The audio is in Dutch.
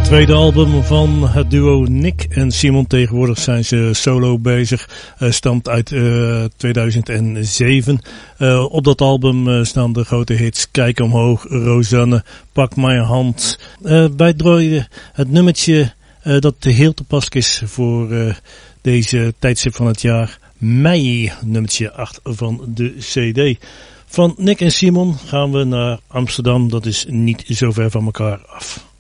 Tweede album van het duo Nick en Simon. Tegenwoordig zijn ze solo bezig. Stamt uit 2007. Op dat album staan de grote hits Kijk omhoog, Rosanne, Pak mijn hand. Wij draaien het nummertje dat heel toepasselijk is voor deze tijdstip van het jaar. Mei, nummertje 8 van de CD. Van Nick en Simon gaan we naar Amsterdam. Dat is niet zo ver van elkaar af.